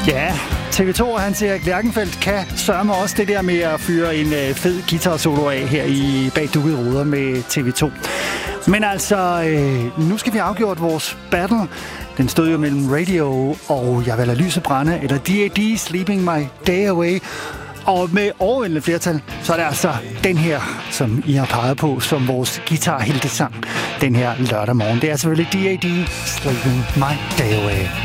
Ja, TV2 og Hans Erik Lerchenfeldt kan sørme også det der med at fyre en fed guitar-solo af her i Bag Dukkede Ruder med TV2. Men altså, nu skal vi have afgjort vores battle. Den stod jo mellem Radio og Jeg vil lade lyset brænde, eller D.A.D. Sleeping My Day Away. Og med overvældende flertal, så er det altså den her, som I har peget på som vores guitar-heltesang den her lørdag morgen. Det er selvfølgelig D.A.D. Sleeping My Day Away.